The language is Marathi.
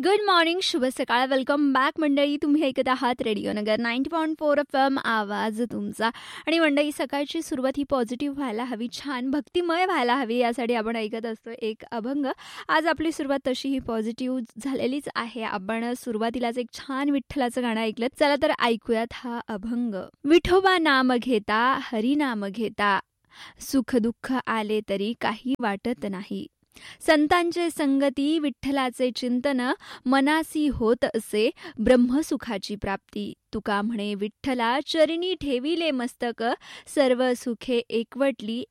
गुड मॉर्निंग, शुभ सकाळ. वेलकम बॅक मंडळी. तुम्ही ऐकत आहात रेडिओ नगर 90.4 FM, आवाज तुमचा. आणि मंडळी, सकाळची सुरुवात ही पॉझिटिव्ह व्हायला हवी, छान भक्तिमय व्हायला हवी, यासाठी आपण ऐकत असतो एक अभंग. आज आपली सुरुवात तशी ही पॉझिटिव्ह झालेलीच आहे. आपण सुरुवातीलाच एक छान विठ्ठलाचं गाणं ऐकलं. चला तर ऐकूयात हा अभंग. विठोबा नाम घेता, हरी नाम घेता, सुख दुःख आले तरी काही वाटत नाही. संतांचे संगती, विठ्ठलाचे चिंतन, मनासी होत असे ब्रह्मसुखाची प्राप्ती. तुका म्हणे विठ्ठला, चरणी ठेविले मस्तक, सर्व सुखे एकवटली